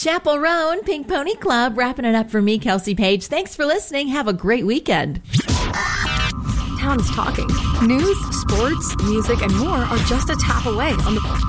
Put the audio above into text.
Chapel Roan, Pink Pony Club, wrapping it up for me, Kelsey Page. Thanks for listening. Have a great weekend. Town is talking. News, sports, music, and more are just a tap away on the